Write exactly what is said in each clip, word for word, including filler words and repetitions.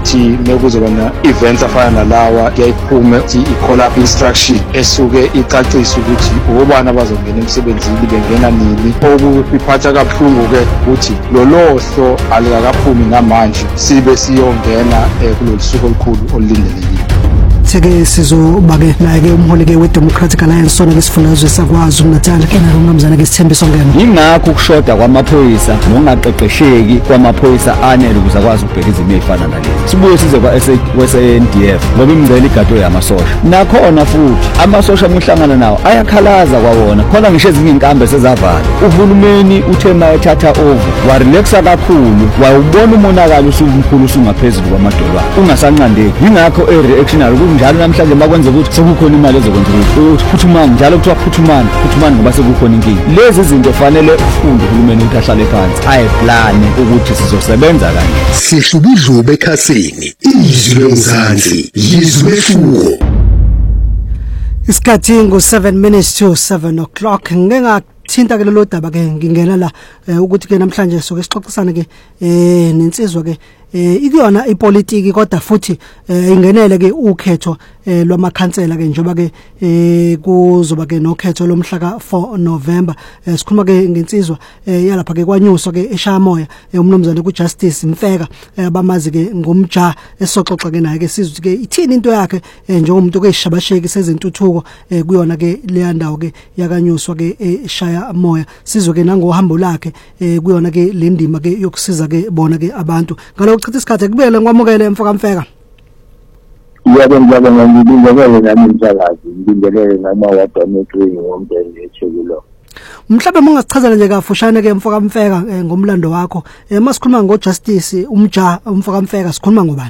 ukuthi mekuzoba na-events afana nalawa kuyayiphume ukuthi i-collab instruction esuke icacise ukuthi obani abazongena emsebenzini bengena nini. Okuphatha kabuhlungu-ke ukuthi lolohlo alikakaphumi ngamanje sibe siyongena kulolu suku olukhulu olulindelekile. Seke sizoba-ke naye-ke umholi-ke we-Democratic Alliance sona ke sifundazwe sakwazi uNatali kenalo umnumzana ke Sithembiso Ngema. Yingakho ukushoda kwamaphoyisa nokungaqeqesheki kwamaphoyisa anele ukuze akwazi ukubheka izimo ezifana nalezi. Sibuye size kwa-S A N D F ngoba imingcele igado yamasosha. Nakhona futhi amasosha amuhlangana nawo ayakhalaza kwawona khona ngisho ezinye inkambe sezavala. Uhulumeni uthe mayethatha over warelaxa kakhulu wawubona umonakalo usumkhulu usungaphezulu kwamadolwane ungasanqandeki. Yingakho e-reactionary njalo namhlanje bakwenza ukuthi sekukhona imali ezokwenza ukuthi phuthumani njalo kuthiwa phuthumani phuthumani ngoba sekukhona inkinga. Lezi zinto fanele ufunde uhulumeni ukuthi ahlale phansi ayiplane ukuthi sizosebenza kanje. Sihlubudlube ekhasini izwi lomzansi yizwe lefuko. Isikhathi ngo seven minutes to seven o'clock ngenga thinta ke lelo daba ke ngingena la ukuthi ke namhlanje soke sixoxisana ke eh nensizwa ke eh ikuyona ipolitiki kodwa futhi ingenele ke ukhetho lwamakhansela ke njoba ke eh kuzoba ke nokhetho lomhla ka four November. Sikhuluma ke ngensizwa yalapha ke kwanyuswa ke eShamoya umnumzane kuJustice Mfeka abamazi ke ngomja esoxoxa ke naye ke sizwe ke ithini into yakhe njengomuntu okuyishabasheki sezentuthuko kuyona ke le ndawo ke yakanyuswa ke eShaya moya sizwe ke nangohambo lakhe kuyona ke le ndima ke yokusiza ke bona ke abantu ngalokuchitha isikhathi kubele ngwamukele Mfeka Mfeka. Yebo ngiyabonga ngibingelele nami umsakazi ngibingelele nama wadometri ngomdeni echekulo. Mhlawumbe mungasichazela nje kafushane ke Mfeka Mfeka ngomlando wakho masikhuluma ngoJustice umja Mfeka Mfeka sikhuluma ngobani?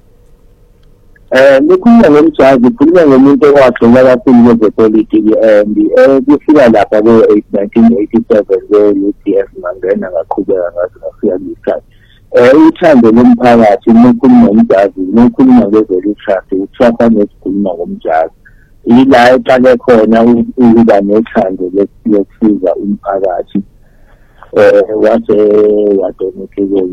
Eh nikhuluma ngomjazi khuluma ngomuntu owagcina kakhulu kwezepolitiki and eh kufika lapha ko nineteen eighty-seven ku-U D F mangena ngaqhubeka ngaze ngafika ngesikhathi. Eh uthando lomphakathi nikhuluma ngomjazi nikhuluma ngezolutrust utrust nesikhuluma ngomjazi. Ila eqale khona ukuba nethando lokusiza umphakathi eh wase wadonekele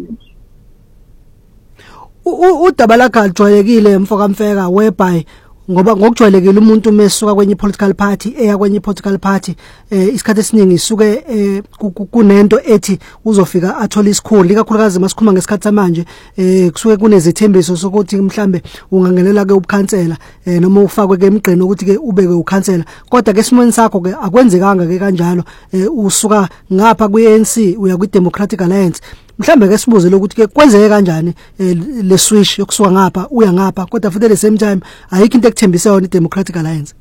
udaba lakhe alijwayekile Mfeka Mfeka whereby ngoba ngokujwayelekile umuntu mesuka kwenye political party eya kwenye political party eh isikhathi esiningi isuke kunento ethi uzofika athola isikhulu ikakhulukazi masikhuluma ngesikhathi samanje eh kusuke kunezithembiso sokuthi mhlambe ungangenela ke ubukhansela noma ufakwe ke emgqeni ukuthi ke ube ke ukhansela kodwa ke simweni sakho ke akwenzekanga ke kanjalo usuka ngapha kwi-A N C uya kwi-Democratic Alliance. Mhlambe ke sibuze lokuthi ke kwenzeke kanjani le switch yokusuka ngapha uya ngapha kodwa futhi at the same time ayikho into ekuthembise yona iDemocratic Alliance.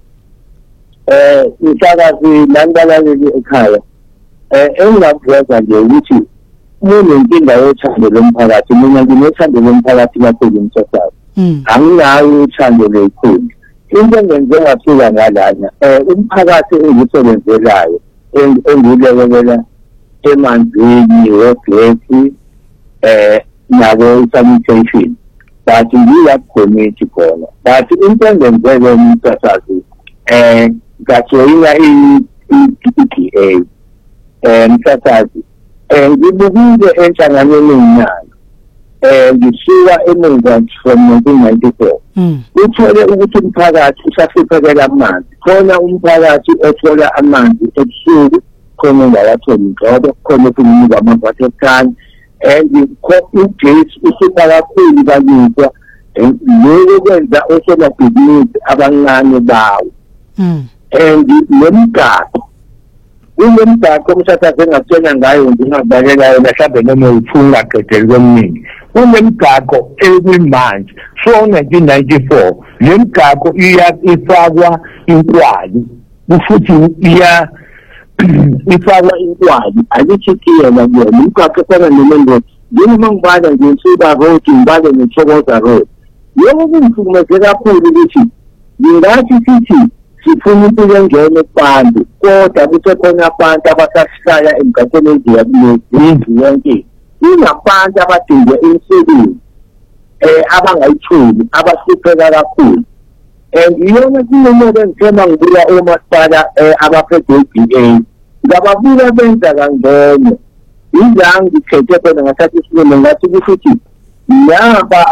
Eh isakazi nangalaleli ekhaya eh engingakwenza nje ukuthi umuntu inkinga yothando lomphakathi mina nginothando lomphakathi kakhulu umsakazi. Anginayo uthando lekhulu. Into engenze ngafika ngalana eh umphakathi engisebenzelayo engilekela emanzini wogesi eh nabo sanitation but ngiya community khona but into engenzeke umsakazi eh ngajoyina i-P D A eh msakazi eh ngibukile enhlanganweni nayo eh ngisuka emuva from nineteen ninety-four uthole ukuthi umphakathi usahluphekela amanzi khona umphakathi othola amanzi ebusuku khona ngawatholi ngoba khona kunika amabathe kancane and ugesi usuka kakhulu banyiswa lokho kwenza osomabhizinisi abancane bawo and lemgaqo ulemgaqo umsakazi engatshela ngayo ngingabalela yona mhlawumbe noma uthunga qedeli komningi ulemgaqo ekwimanje from nineteen ninety-four lemgaqo iya ifakwa inkwali futhi iya ifakwa inkwali alichikiyela nje umgaqo kona nemendo noma ngibala nje insuba road ngibale neThokoza road yebo kumfukumeze kakhulu ukuthi ngingathi sithi sifuna impilo engene kubantu kodwa kuthe khona abantu abasahlala emgaqweni eziyindlu yonke inabantu abadinga imisebenzi eh abangayitholi abahlupheka kakhulu and yona kunomelo engithema ngibuya umasipala abaphethe i-D A ngababula benza kangcono izangi ngikhethe khona ngasathi isilimo ngathi ukuthi yaba